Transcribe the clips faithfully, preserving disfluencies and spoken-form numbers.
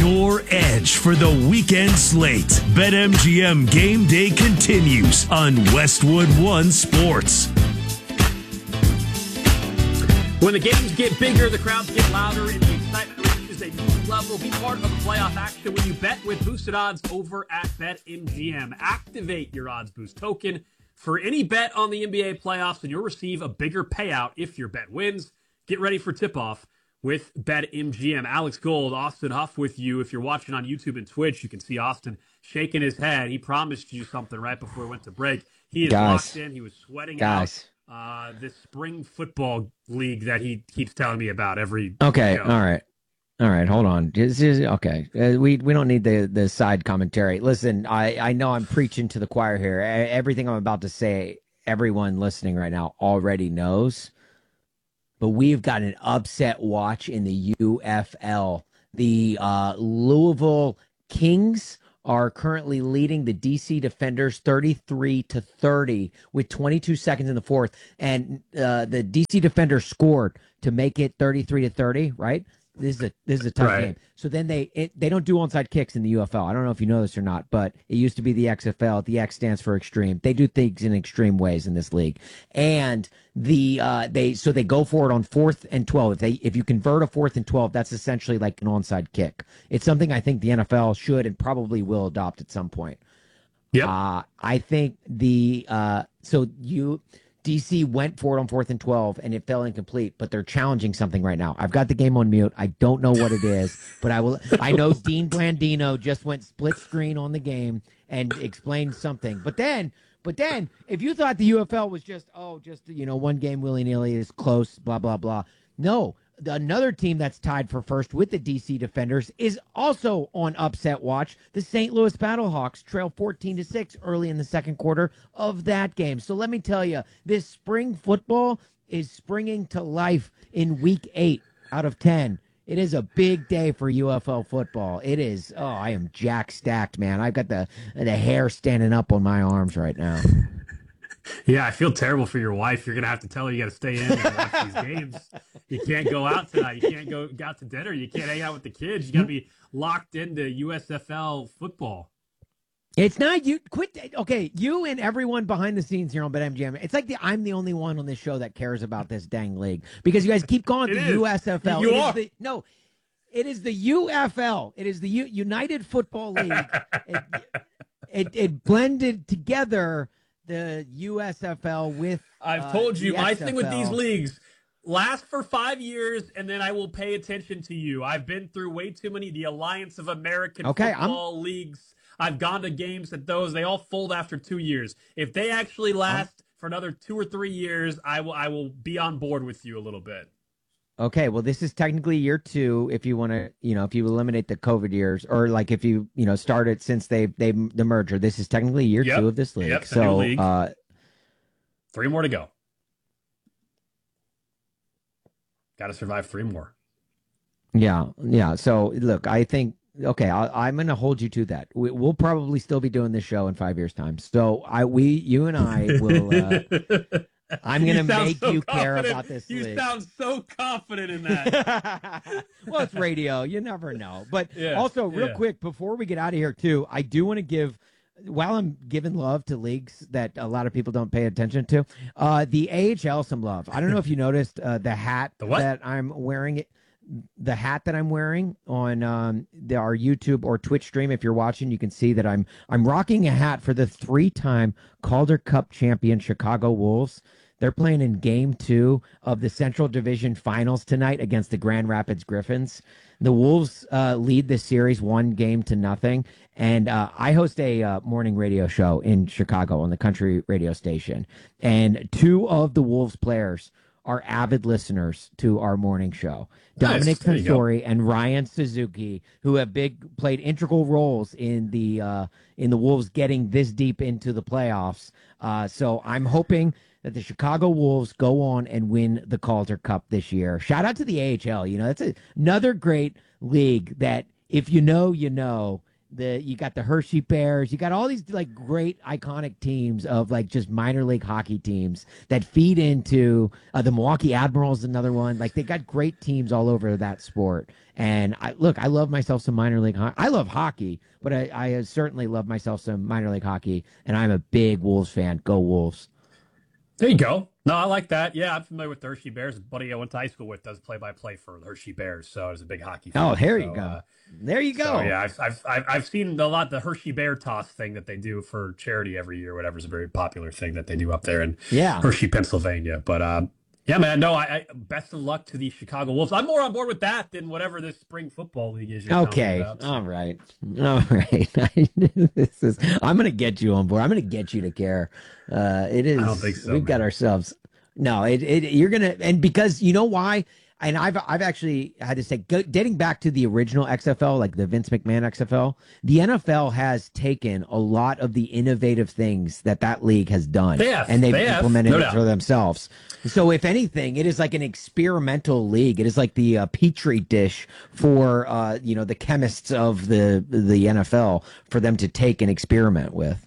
your edge for the weekend slate. BetMGM Game Day continues on Westwood One Sports. When the games get bigger, the crowds get louder, and the excitement reaches a new level. Be part of the playoff action when you bet with boosted odds over at BetMGM. Activate your odds boost token for any bet on the N B A playoffs, and you'll receive a bigger payout if your bet wins. Get ready for tip-off with BetMGM. Alex Gold, Austin Huff with you. If you're watching on YouTube and Twitch, you can see Austin shaking his head. He promised you something right before we went to break. He is Guys. locked in. He was sweating Guys. out uh, this spring football league that he keeps telling me about every Okay, show. all right. All right, hold on. This is- okay, uh, we we don't need the, the side commentary. Listen, I, I know I'm preaching to the choir here. E- Everything I'm about to say, everyone listening right now already knows. But we've got an upset watch in the U F L. The uh, Louisville Kings are currently leading the D C Defenders thirty-three to thirty with twenty-two seconds in the fourth. And uh, the D C Defenders scored to make it thirty-three to thirty, right? This is a this is a tough Right. game. So then they it, they don't do onside kicks in the U F L. I don't know if you know this or not, but it used to be the X F L. The X stands for extreme. They do things in extreme ways in this league. And the uh, they so they go for it on fourth and twelve. If they if you convert a fourth and twelve, that's essentially like an onside kick. It's something I think the N F L should and probably will adopt at some point. Yep. Uh, I think the uh, so you D C went for it on fourth and twelve, and it fell incomplete. But they're challenging something right now. I've got the game on mute. I don't know what it is, but I will. I know Dean Blandino just went split screen on the game and explained something. But then, but then, if you thought the U F L was just oh, just you know, one game willy nilly is close, blah blah blah. No. Another team that's tied for first with the D C Defenders is also on upset watch. The Saint Louis Battlehawks trail fourteen to six early in the second quarter of that game. So let me tell you, this spring football is springing to life in week eight out of ten. It is a big day for U F L football. It is. Oh, I am jack stacked, man. I've got the the hair standing up on my arms right now. Yeah, I feel terrible for your wife. You're going to have to tell her you got to stay in and watch these games. You can't go out tonight. You can't go out to dinner. You can't hang out with the kids. You got to be locked into U S F L football. It's not you. Quit. Okay, you and everyone behind the scenes here on BetMGM. It's like the I'm the only one on this show that cares about this dang league because you guys keep calling it It the is. U S F L. You It is are. the- no, it is the U F L. It is the U, United Football League. it, it it blended together the U S F L with. I've uh, told you, the my X F L. thing with these leagues, last for five years, and then I will pay attention to you. I've been through way too many, the Alliance of American Okay, I'm- Football Leagues. I've gone to games at those. They all fold after two years. If they actually last for another two or three years, I will I will be on board with you a little bit. Okay, well, this is technically year two. If you want to, you know, if you eliminate the COVID years, or like if you, you know, started since they they the merger, this is technically year Yep. two of this league. Yep, it's a new so, league. uh, Three more to go. Got to survive three more. yeah, yeah. So, look, I think okay, I, I'm going to hold you to that. We, we'll probably still be doing this show in five years' time. So, I, we, you and I will. Uh, I'm going to sound make so you care confident. about this You league. sound so confident in that. Well, it's radio. You never know. But Yeah, also, real yeah. quick, before we get out of here, too, I do want to give, while I'm giving love to leagues that a lot of people don't pay attention to, uh, the A H L some love. I don't know if you noticed uh, the hat The what? that I'm wearing. The hat that I'm wearing on um, the, our YouTube or Twitch stream. If you're watching, you can see that I'm I'm rocking a hat for the three-time Calder Cup champion Chicago Wolves. They're playing in game two of the Central Division Finals tonight against the Grand Rapids Griffins. The Wolves uh, lead this series one game to nothing. And uh, I host a uh, morning radio show in Chicago on the country radio station. And two of the Wolves players are avid listeners to our morning show. Nice. Dominic There you go. Tonsori and Ryan Suzuki, who have big played integral roles in the uh, in the Wolves getting this deep into the playoffs. Uh, so I'm hoping that the Chicago Wolves go on and win the Calder Cup this year. Shout out to the A H L. You know, that's a, another great league that if you know, you know, the you got the Hershey Bears, you got all these like great iconic teams of like just minor league hockey teams that feed into uh, the Milwaukee Admirals, another one. Like they got great teams all over that sport. And I look, I love myself some minor league hockey. I love hockey, but I, I certainly love myself some minor league hockey, and I'm a big Wolves fan. Go Wolves. There you go. No, I like that. Yeah, I'm familiar with the Hershey Bears. A buddy I went to high school with does play-by-play for the Hershey Bears, so I was a big hockey fan. Oh, there so, you go. Uh, there you go. So, yeah, I've, I've I've I've seen a lot the Hershey Bear toss thing that they do for charity every year. Whatever is a very popular thing that they do up there in yeah. Hershey, Pennsylvania. But um, yeah, man, no, I, I best of luck to the Chicago Wolves. I'm more on board with that than whatever this spring football league is. Okay, about, so. all right, all right. this is. I'm gonna get you on board. I'm gonna get you to care. Uh, it is. I don't think so. We've man. got ourselves. No, it, it. You're gonna, and because you know why. And I've I've actually had to say, go, dating back to the original X F L, like the Vince McMahon X F L, the N F L has taken a lot of the innovative things that that league has done, they have, and they've they implemented have, no it doubt. for themselves. So, if anything, it is like an experimental league. It is like the uh, petri dish for uh, you know the chemists of the the N F L for them to take and experiment with.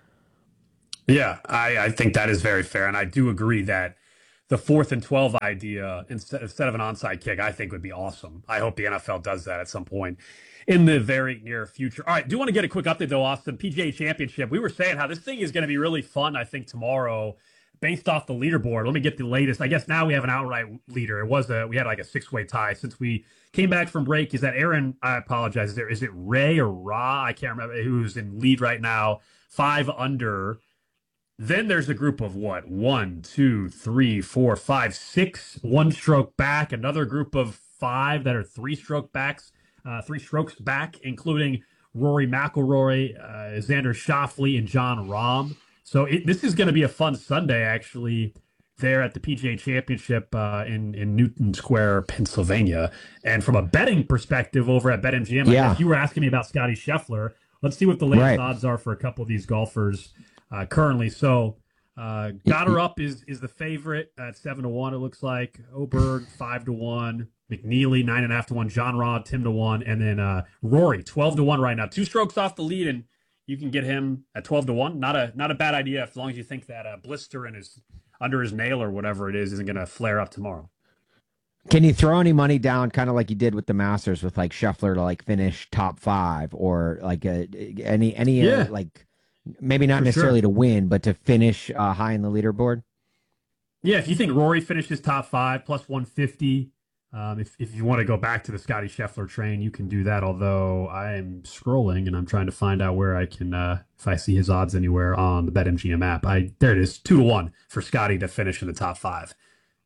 Yeah, I, I think that is very fair, and I do agree that the fourth and twelve idea instead instead of an onside kick, I think would be awesome. I hope the N F L does that at some point in the very near future. All right, do want to get a quick update though, Austin. P G A Championship. We were saying how this thing is going to be really fun. I think tomorrow, based off the leaderboard. Let me get the latest. I guess now we have an outright leader. It was a we had like a six way tie since we came back from break. Is that Aaron? I apologize. Is there is it Ray or Ra? I can't remember who's in lead right now. Five under. Then there's a group of what? One, two, three, four, five, six, one stroke back. Another group of five that are three stroke backs, uh, three strokes back, including Rory McIlroy, uh, Xander Schauffele, and John Rahm. So it, this is going to be a fun Sunday, actually, there at the P G A Championship uh, in in Newton Square, Pennsylvania. And from a betting perspective, over at BetMGM, Yeah. I guess you were asking me about Scotty Scheffler. Let's see what the latest Right. odds are for a couple of these golfers. Uh, currently, so uh, Goddard up is is the favorite at seven to one. It looks like Oberg five to one, McNeely nine and a half to one, John Rod ten to one, and then uh, Rory twelve to one right now. Two strokes off the lead, and you can get him at twelve to one. Not a not a bad idea as long as you think that uh, blister in his under his nail or whatever it is isn't going to flare up tomorrow. Can you throw any money down, kind of like you did with the Masters, with like Scheffler to like finish top five, or like a, any any Yeah. uh, like. Maybe not For necessarily sure. to win, but to finish uh, high in the leaderboard. Yeah, if you think Rory finishes top five, plus one fifty, um, if, if you want to go back to the Scotty Scheffler train, you can do that, although I am scrolling and I'm trying to find out where I can, uh, if I see his odds anywhere on the BetMGM app. I There it is, two to one for Scotty to finish in the top five.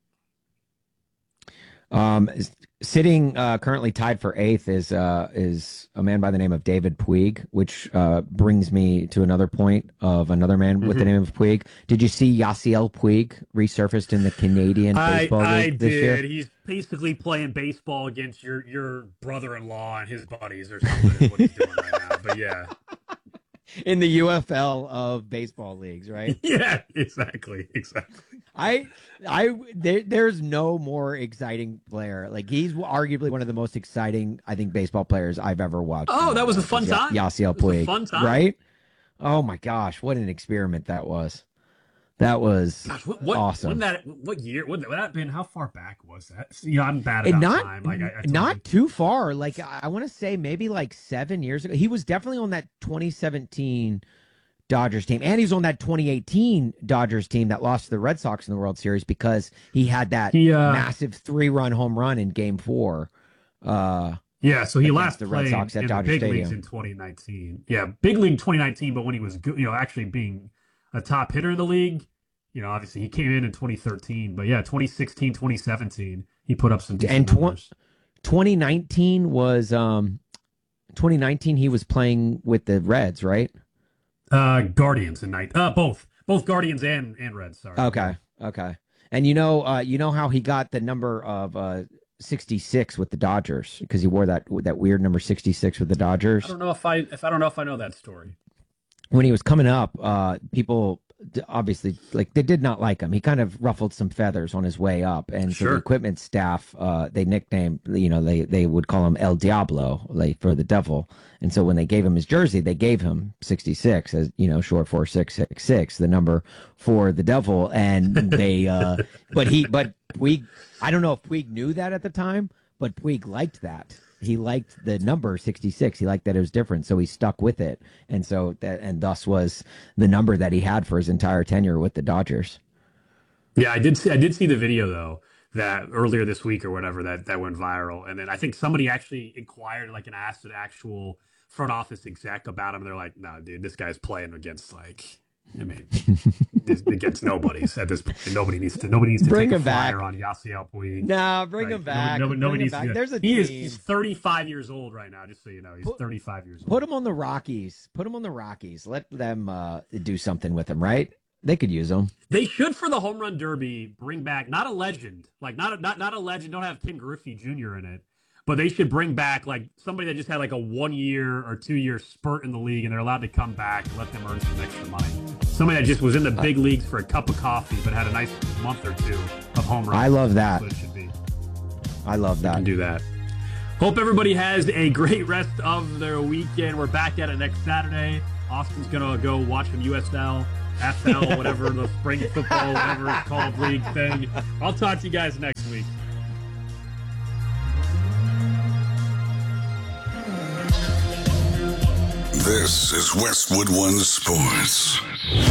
Um, sitting uh, currently tied for eighth is uh, is a man by the name of David Puig, which uh, brings me to another point of another man with Mhm. the name of Puig. Did you see Yasiel Puig resurfaced in the Canadian I, Baseball I League this did. year? He's basically playing baseball against your, your brother-in-law and his buddies or something is what he's doing right now. But yeah. In the U F L of baseball leagues, right? Yeah, exactly, exactly. I, I, there, there's no more exciting player. Like he's arguably one of the most exciting, I think, baseball players I've ever watched. Oh, that was a fun time. Yasiel It was a Puig, fun time. right? Oh my gosh, what an experiment that was! That was Gosh, what, what, awesome. When that, what year would that, would that have been? How far back was that? You know, I'm bad about And not time. Like, I, I not totally- too far. Like I, I want to say maybe like seven years ago. He was definitely on that twenty seventeen Dodgers team, and he's on that twenty eighteen Dodgers team that lost to the Red Sox in the World Series because he had that He, uh, massive three-run home run in Game Four. Uh, Yeah, so he against last the Red played Sox at in the Dodger big Stadium. leagues in twenty nineteen. Yeah, big league twenty nineteen, but when he was good, you know, actually being a top hitter in the league, you know, obviously he came in in twenty thirteen, but yeah, twenty sixteen, twenty seventeen, he put up some decent and tw- numbers. twenty nineteen was um, twenty nineteen. He was playing with the Reds, right? Uh, Guardians and night, uh, both, both Guardians and and Reds. Sorry. Okay, okay. And you know, uh, you know how he got the number of uh, sixty-six with the Dodgers because he wore that that weird number sixty-six with the Dodgers. I don't know if I if I don't know if I know that story. When he was coming up, uh, people obviously, like they did not like him. He kind of ruffled some feathers on his way up, and so Sure. the equipment staff, uh, they nicknamed, you know, they they would call him El Diablo, like for the devil. And so when they gave him his jersey, they gave him sixty-six, as you know, short for six six six, the number for the devil. And they, uh, but he, but Puig, I don't know if Puig knew that at the time, but Puig liked that. He liked the number sixty-six. He liked that it was different, so he stuck with it, and so that, and thus was the number that he had for his entire tenure with the Dodgers. Yeah, I did see. I did see the video though that earlier this week or whatever that that went viral, and then I think somebody actually inquired, like, and asked an actual front office exec about him. And they're like, "No, dude, this guy's playing against like." I mean, this, against nobody's at this point. Nobody needs to. Nobody needs to Bring take him a flyer back. on Yasiel Puig. Nah, bring Like, him back. Nobody, nobody, Bring nobody him needs back. to. There's a he team. is. He's thirty-five years old right now. Just so you know, he's Put- thirty-five years old. Put him on the Rockies. Put him on the Rockies. Let them uh, do something with him, right? They could use him. They should, for the home run derby, bring back not a legend, like not a, not not a legend. Don't have Ken Griffey Junior in it, but they should bring back like somebody that just had like a one year or two year spurt in the league, and they're allowed to come back and let them earn some extra money. Somebody that just was in the big leagues for a cup of coffee, but had a nice month or two of home runs. I love that. That's what it should be. I love that. Can do that. Hope everybody has a great rest of their weekend. We're back at it next Saturday. Austin's gonna go watch some U S L, F L, whatever the spring football, whatever it's called, league thing. I'll talk to you guys next week. This is Westwood One Sports.